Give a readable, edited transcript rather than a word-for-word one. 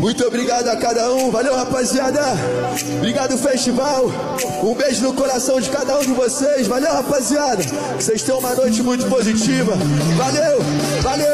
Muito obrigado a cada um, valeu rapaziada. Obrigado festival. Um beijo no coração de cada um de vocês. Valeu rapaziada. Vocês tenham uma noite muito positiva. Valeu, valeu.